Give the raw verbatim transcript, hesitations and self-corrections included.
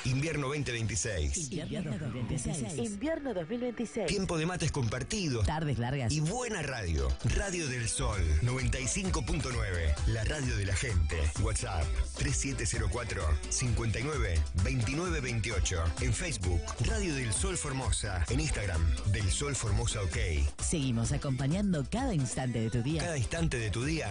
Invierno veinte veintiséis. Invierno dos mil veintiséis. Invierno dos mil veintiséis. Tiempo de mates compartidos. Tardes largas. Y buena radio. Radio del Sol noventa y cinco punto nueve. La radio de la gente. WhatsApp tres siete cero cuatro, cinco nueve, dos nueve dos ocho. En Facebook, Radio del Sol Formosa. En Instagram, Del Sol Formosa OK. Seguimos acompañando cada instante de tu día. Cada instante de tu día